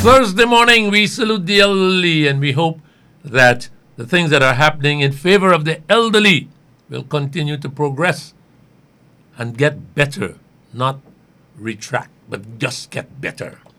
Thursday morning, we salute the elderly and we hope that the things that are happening in favor of the elderly will continue to progress and get better, not retract, but just get better.